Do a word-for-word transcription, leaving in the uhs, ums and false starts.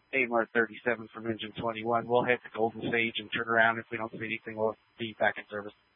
A M R thirty-seven from engine twenty-one. We'll head to Golden Sage and turn around. If we don't see anything, we'll be back in service.